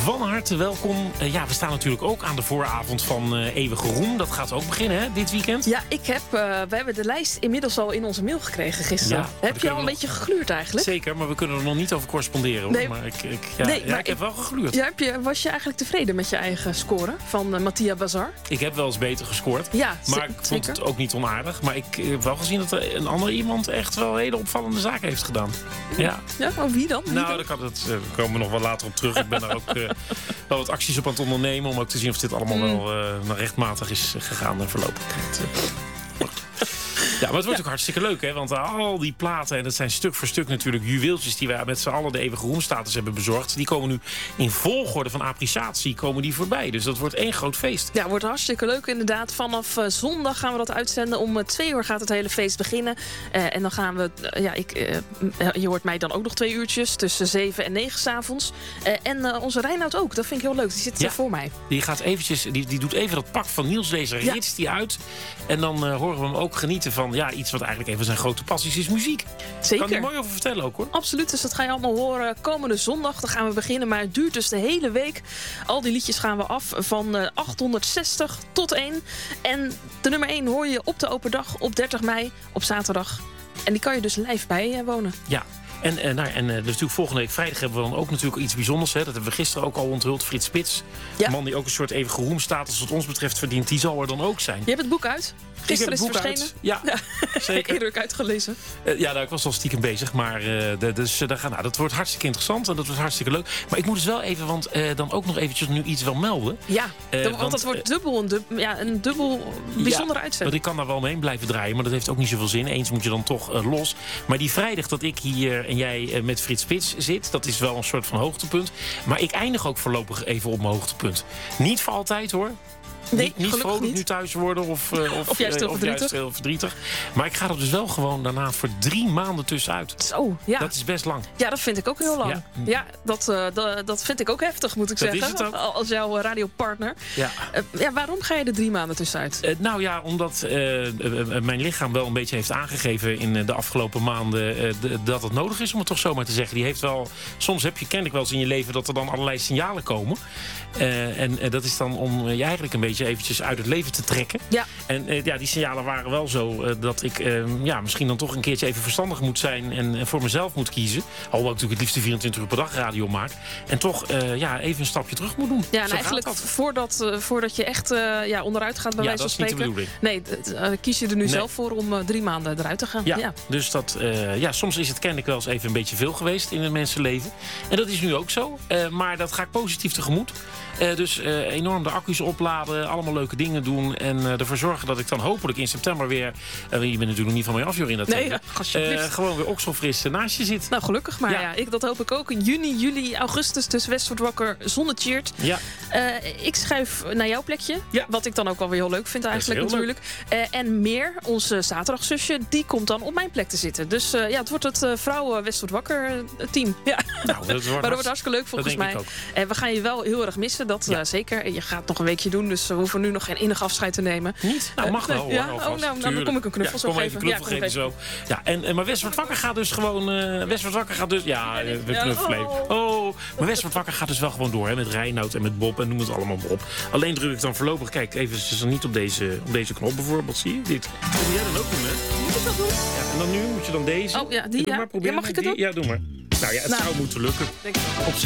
van harte welkom. We staan natuurlijk ook aan de vooravond van Eeuwige Roem. Dat gaat ook beginnen, hè, dit weekend. Ja, we hebben de lijst inmiddels al in onze mail gekregen gisteren. Ja, heb je al een beetje gegluurd eigenlijk? Zeker, maar we kunnen er nog niet over corresponderen. Hoor. Nee. Maar ik heb wel gegluurd. Ja, was je eigenlijk tevreden met je eigen score van Mattia Bazar? Ik heb wel eens beter gescoord. Ja, maar ik vond het ook niet onaardig. Maar ik heb wel gezien dat er een ander iemand echt wel hele opvallende zaken heeft gedaan. Ja, maar wie dan? Daar komen we nog wel later op terug. Ik ben daar ook wel wat acties op aan het ondernemen. Om ook te zien of dit allemaal wel rechtmatig is gegaan en verlopen. Ja, maar het wordt ook hartstikke leuk, hè? Want al die platen, en dat zijn stuk voor stuk natuurlijk juweeltjes die wij met z'n allen de Eeuwige Roemstatus hebben bezorgd, die komen nu in volgorde van appreciatie voorbij. Dus dat wordt één groot feest. Ja, het wordt hartstikke leuk inderdaad. Vanaf zondag gaan we dat uitzenden. Om 2 uur gaat het hele feest beginnen. En dan gaan we, je hoort mij dan ook nog 2 uurtjes, tussen 7 en 9 s'avonds. En onze Reinoud ook, dat vind ik heel leuk. Die zit voor mij. Die gaat eventjes, die doet even dat pak van Niels deze ritst die uit. En dan horen we hem ook genieten van iets wat eigenlijk een van zijn grote passies is, muziek. Zeker. Kan hij mooi over vertellen ook, hoor. Absoluut, dus dat ga je allemaal horen komende zondag. Dan gaan we beginnen, maar het duurt dus de hele week. Al die liedjes gaan we af van 860 tot 1. En de nummer 1 hoor je op de open dag op 30 mei, op zaterdag. En die kan je dus live bijwonen. Ja. En natuurlijk volgende week vrijdag hebben we dan ook natuurlijk iets bijzonders. Hè? Dat hebben we gisteren ook al onthuld. Frits Spits. Ja. Een man die ook een soort Eeuwige Roemstatus wat ons betreft verdient. Die zal er dan ook zijn. Je hebt het boek uit? Gisteren is het verschenen? Ja, zeker. Eerder uitgelezen. Ik was al stiekem bezig. Maar dat wordt hartstikke interessant. En dat wordt hartstikke leuk. Maar ik moet dus wel even, want dan ook nog eventjes nu iets wel melden. Ja, want dat wordt een dubbel bijzondere uitzending. Want ik kan daar wel omheen blijven draaien. Maar dat heeft ook niet zoveel zin. Eens moet je dan toch los. Maar die vrijdag dat ik hier en jij met Frits Spits zit, dat is wel een soort van hoogtepunt. Maar ik eindig ook voorlopig even op mijn hoogtepunt. Niet voor altijd, hoor. Nee, niet vrolijk nu thuis worden of juist heel verdrietig. Maar ik ga er dus wel gewoon daarna voor 3 maanden tussenuit. Zo, ja. Dat is best lang. Ja, dat vind ik ook heel lang. Ja, dat vind ik ook heftig, moet ik zeggen. Is het ook. Als jouw radiopartner. Ja. Waarom ga je er 3 maanden tussenuit? Omdat mijn lichaam wel een beetje heeft aangegeven in de afgelopen maanden dat het nodig is, om het toch zomaar te zeggen. Die heeft wel, soms ken ik wel eens in je leven dat er dan allerlei signalen komen. En dat is dan om je eigenlijk een beetje eventjes uit het leven te trekken. Ja. En die signalen waren wel zo dat ik misschien dan toch een keertje even verstandig moet zijn en voor mezelf moet kiezen. Alhoewel ik natuurlijk het liefst 24 uur per dag radio maak. En toch even een stapje terug moet doen. Ja, en eigenlijk voordat je echt onderuit gaat bij wijze van spreken. Dat is niet de bedoeling. Nee, kies je er nu zelf voor om 3 maanden eruit te gaan. Ja. Dus dat, soms is het kennelijk wel eens even een beetje veel geweest in een mensenleven. En dat is nu ook zo. Maar dat ga ik positief tegemoet. Dus enorm de accu's opladen, allemaal leuke dingen doen. En ervoor zorgen dat ik dan hopelijk in september weer, je bent natuurlijk nog niet van mij af, Jorien, gewoon weer okselfris naast je zit. Nou, gelukkig maar. Dat hoop ik ook. In juni, juli, augustus, dus West wordt wakker zonder Tjeerd. Ja. Ik schuif naar jouw plekje. Ja. Wat ik dan ook wel weer heel leuk vind eigenlijk natuurlijk. En Meer, onze zaterdagszusje, die komt dan op mijn plek te zitten. Dus het wordt het vrouw West wordt wakker team. Ja. Nou, dat wordt hartstikke leuk volgens mij. En we gaan je wel heel erg missen. Dat zeker. Je gaat nog een weekje doen, dus we hoeven nu nog geen innig afscheid te nemen. Niet? Nou, mag wel, hoor. Dan kom ik een knuffel zo geven. Kom even knuffel geven zo. Ja, maar West wordt wakker gaat dus gewoon... we knuffelen even. Maar West wordt wakker gaat dus wel gewoon door, hè, met Reinoud en met Bob en noem het allemaal maar op. Alleen druk ik dan voorlopig, kijk, even niet op deze knop bijvoorbeeld, zie je dit? Dat moet jij dan ook doen, hè? Moet ik dat doen? Ja, en dan nu moet je dan deze. Oh ja, die. Doe maar, probeer mag ik het doen? Ja, doe maar. Nou ja, het zou moeten lukken. Denk ik wel.